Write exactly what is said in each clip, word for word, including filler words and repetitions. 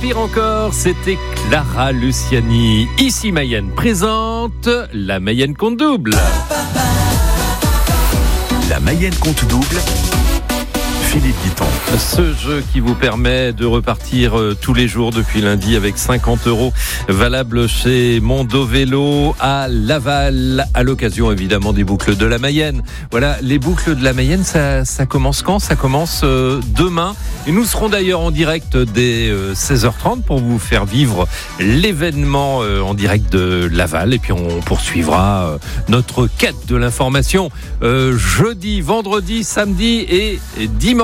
Pire encore, c'était Clara Luciani. Ici Mayenne présente la Mayenne compte double. La Mayenne compte double. Philippe Guiton. Ce jeu qui vous permet de repartir tous les jours depuis lundi avec cinquante euros valable chez Mondo Vélo à Laval, à l'occasion évidemment des boucles de la Mayenne. Voilà, les boucles de la Mayenne, ça, ça commence quand ? Ça commence euh, demain. Et nous serons d'ailleurs en direct dès euh, seize heures trente pour vous faire vivre l'événement euh, en direct de Laval. Et puis on poursuivra euh, notre quête de l'information euh, jeudi, vendredi, samedi et dimanche.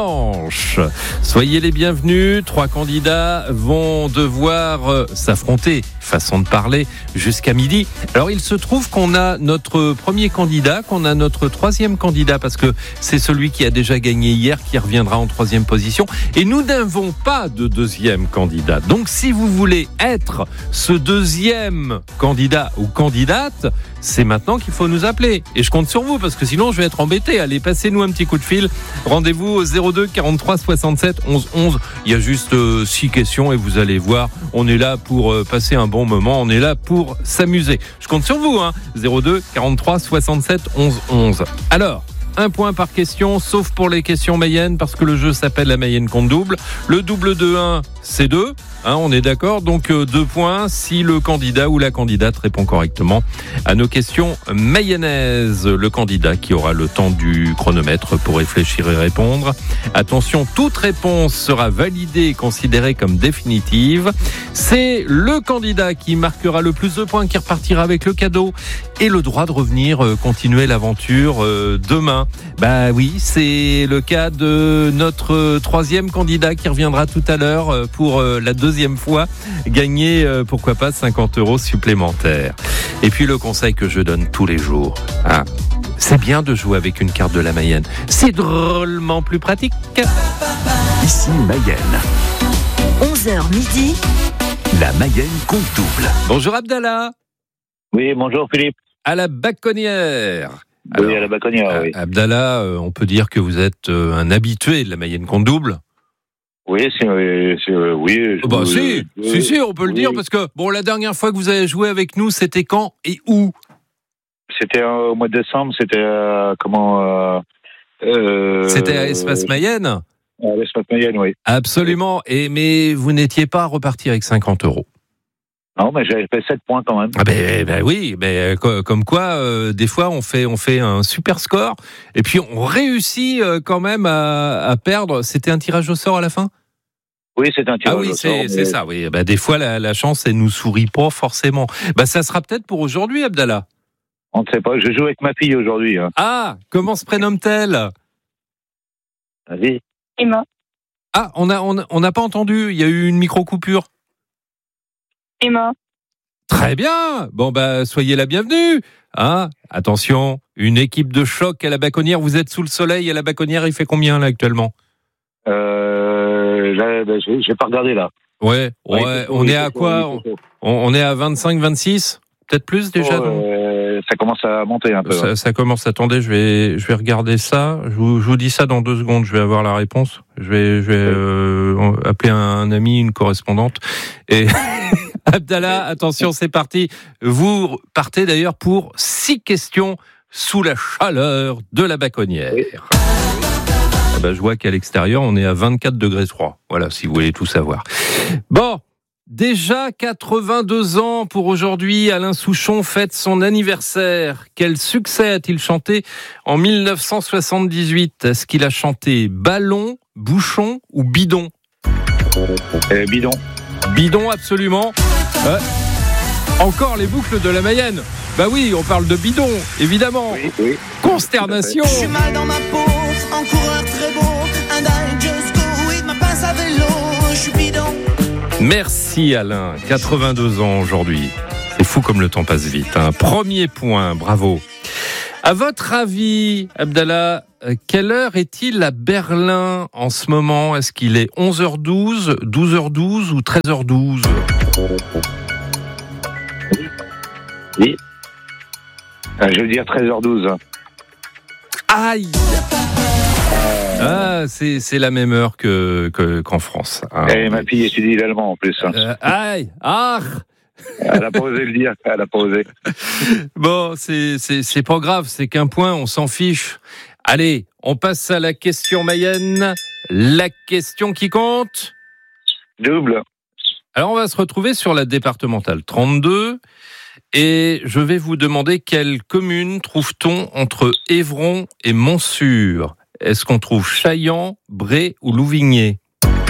Soyez les bienvenus. Trois candidats vont devoir euh, s'affronter, façon de parler, jusqu'à midi. Alors il se trouve qu'on a notre premier candidat, qu'on a notre troisième candidat, parce que c'est celui qui a déjà gagné hier qui reviendra en troisième position. Et nous n'avons pas de deuxième candidat. Donc si vous voulez être ce deuxième candidat ou candidate, c'est maintenant qu'il faut nous appeler. Et je compte sur vous, parce que sinon je vais être embêté. Allez, passez-nous un petit coup de fil. Rendez-vous au zéro deux quarante-trois soixante-sept onze onze. Il y a juste euh, six questions et vous allez voir, on est là pour euh, passer un bon moment. On est là pour s'amuser. Je compte sur vous, hein. zéro deux quarante-trois soixante-sept onze onze. Alors, un point par question, sauf pour les questions Mayenne, parce que le jeu s'appelle la Mayenne compte double. Le double de un, c'est deux. Hein, on est d'accord, donc euh, deux points si le candidat ou la candidate répond correctement à nos questions mayennaises. Le candidat qui aura le temps du chronomètre pour réfléchir et répondre. Attention, toute réponse sera validée et considérée comme définitive. C'est le candidat qui marquera le plus de points qui repartira avec le cadeau et le droit de revenir euh, continuer l'aventure euh, demain. Bah oui, c'est le cas de notre troisième candidat qui reviendra tout à l'heure euh, pour euh, la deuxième deuxième fois, gagner, euh, pourquoi pas, cinquante euros supplémentaires. Et puis le conseil que je donne tous les jours, hein, c'est bien de jouer avec une carte de la Mayenne. C'est drôlement plus pratique. Ici Mayenne. onze heures midi. La Mayenne compte double. Bonjour Abdallah. Oui, bonjour Philippe. À la Baconnière. Alors, oui, à la Baconnière, oui. Abdallah, euh, on peut dire que vous êtes euh, un habitué de la Mayenne compte double. Oui, c'est, c'est euh, oui. Bah, euh, si, euh, si, si, on peut le oui. dire, parce que, bon, la dernière fois que vous avez joué avec nous, c'était quand et où ? C'était euh, au mois de décembre, c'était, euh, comment... Euh, euh, C'était à Espace Mayenne ? À l'Espace Mayenne, oui. Absolument, et, mais vous n'étiez pas reparti avec cinquante euros. Non, mais j'avais fait sept points quand même. Ah ben, ben oui, ben, comme quoi, euh, des fois, on fait, on fait un super score, et puis on réussit euh, quand même à, à perdre. C'était un tirage au sort à la fin ? Oui, c'est un tirage ah oui, au c'est, sort. c'est mais... ça, oui. Ben, des fois, la, la chance, elle nous sourit pas forcément. Ben, ça sera peut-être pour aujourd'hui, Abdallah. On ne sait pas, je joue avec ma fille aujourd'hui. Hein. Ah, comment se prénomme-t-elle ? Vas-y. Emma. Ah, on n'a on, on n'a pas entendu, il y a eu une micro-coupure. Emma. Très bien. Bon, bah, soyez la bienvenue. Hein, attention, une équipe de choc à la Baconnière. Vous êtes sous le soleil à la Baconnière. Il fait combien, là, actuellement ? Euh, là, ben, je n'ai pas regardé, là. Ouais, ouais. ouais on chaud, est à quoi ? on, on est à vingt-cinq, vingt-six ? Peut-être plus, déjà oh, euh, ça commence à monter un peu. Ça, hein. ça commence. Attendez, je vais, je vais regarder ça. Je vous, je vous dis ça dans deux secondes. Je vais avoir la réponse. Je vais, je vais euh, appeler un ami, une correspondante. Et Abdallah, attention, c'est parti. Vous partez d'ailleurs pour six questions sous la chaleur de la Baconnière. Oui. Ah ben, je vois qu'à l'extérieur, on est à vingt-quatre degrés trois. Voilà, si vous voulez tout savoir. Bon. Déjà quatre-vingt-deux ans pour aujourd'hui, Alain Souchon fête son anniversaire. Quel succès a-t-il chanté en dix-neuf cent soixante-dix-huit ? Est-ce qu'il a chanté Ballon, Bouchon ou Bidon ? Euh, bidon. Bidon, absolument. Euh, encore les boucles de la Mayenne. Bah oui, on parle de bidon, évidemment. Oui, oui. Consternation. Je suis mal dans ma peau, en coureur très beau, and I just go with ma pince à vélo, je suis bidon. Merci Alain, quatre-vingt-deux ans aujourd'hui. C'est fou comme le temps passe vite. Hein. Premier point, bravo. À votre avis, Abdallah, quelle heure est-il à Berlin en ce moment ? Est-ce qu'il est onze heures douze, douze heures douze ou treize heures douze ? Oui. Euh, je veux dire treize heures douze. Aïe ! Ah, c'est, c'est la même heure que, que, qu'en France. Hein. Et ma fille étudie l'allemand en plus. Hein. Euh, aïe, ah. Elle a pas osé le dire, elle a pas osé. Bon, c'est, c'est, c'est pas grave, c'est qu'un point, on s'en fiche. Allez, on passe à la question Mayenne. La question qui compte. Double. Alors, on va se retrouver sur la départementale trente-deux. Et je vais vous demander quelle commune trouve-t-on entre Évron et Montsûrs ? Est-ce qu'on trouve Chaillan, Bray ou Louvigné ?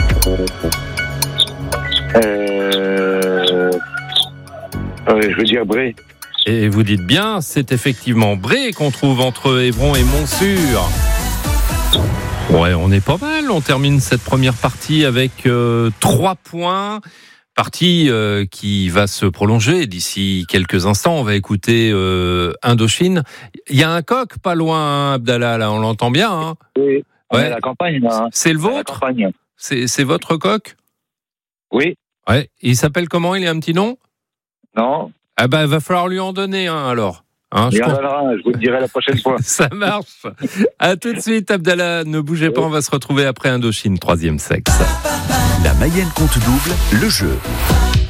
Euh... euh, je veux dire Bray. Et vous dites bien, c'est effectivement Bray qu'on trouve entre Évron et Montsûrs. Ouais, on est pas mal. On termine cette première partie avec euh, trois points. Partie euh, qui va se prolonger d'ici quelques instants. On va écouter euh, Indochine. Il y a un coq pas loin, hein, Abdallah, là, on l'entend bien. Hein. Oui, on Ouais. est à la campagne. Là, hein. C'est le À la vôtre ? campagne. c'est, c'est votre coq ? Oui, Ouais. Il s'appelle comment ? Il a un petit nom ? non, Ah ben, il va falloir lui en donner un, alors. Hein, il je y en pense- aura un, je vous le dirai la prochaine fois. Ça marche. À tout de suite, Abdallah. Ne bougez pas, on va se retrouver après Indochine, troisième sexe. La Mayenne compte double, le jeu.